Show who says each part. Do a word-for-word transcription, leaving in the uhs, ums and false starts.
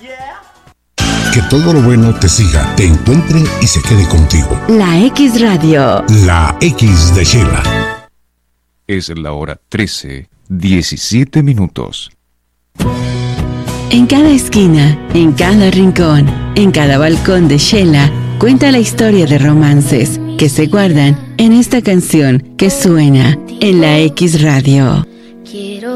Speaker 1: Que todo lo bueno te siga, te encuentre y se quede contigo.
Speaker 2: La X Radio.
Speaker 1: La X de Shela.
Speaker 3: Es la hora trece, diecisiete minutos.
Speaker 2: En cada esquina, en cada rincón, en cada balcón de Shela, cuenta la historia de romances que se guardan en esta canción que suena en la X Radio.